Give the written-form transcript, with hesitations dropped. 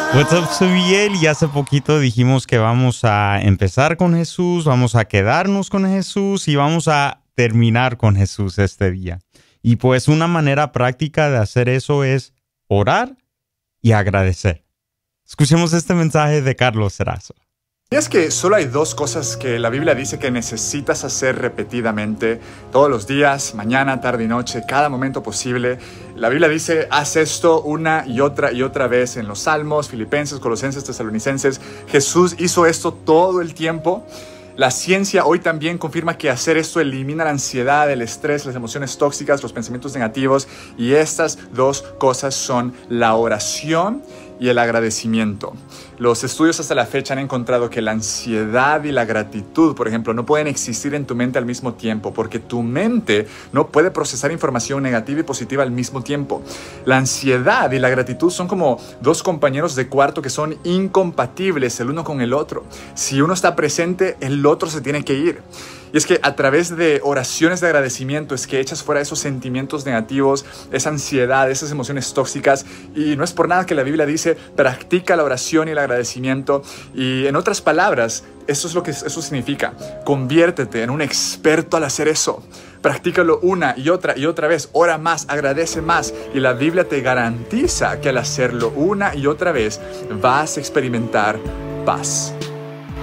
What's up, soy Miguel y hace poquito dijimos que vamos a empezar con Jesús, vamos a quedarnos con Jesús y vamos a terminar con Jesús este día. Y pues una manera práctica de hacer eso es orar y agradecer. Escuchemos este mensaje de Carlos Cerazo. Y es que solo hay dos cosas que la Biblia dice que necesitas hacer repetidamente, todos los días, mañana, tarde y noche, cada momento posible. La Biblia dice, haz esto una y otra vez en los Salmos, Filipenses, Colosenses, Tesalonicenses. Jesús hizo esto todo el tiempo. La ciencia hoy también confirma que hacer esto elimina la ansiedad, el estrés, las emociones tóxicas, los pensamientos negativos. Y estas dos cosas son la oración y el agradecimiento. Los estudios hasta la fecha han encontrado que la ansiedad y la gratitud, por ejemplo, no pueden existir en tu mente al mismo tiempo, porque tu mente no puede procesar información negativa y positiva al mismo tiempo. La ansiedad y la gratitud son como dos compañeros de cuarto que son incompatibles el uno con el otro. Si uno está presente, el otro se tiene que ir. Y es que a través de oraciones de agradecimiento es que echas fuera esos sentimientos negativos, esa ansiedad, esas emociones tóxicas. Y no es por nada que la Biblia dice, practica la oración y el agradecimiento. Y en otras palabras, eso es lo que eso significa. Conviértete en un experto al hacer eso. Practícalo una y otra vez. Ora más, agradece más. Y la Biblia te garantiza que al hacerlo una y otra vez vas a experimentar paz.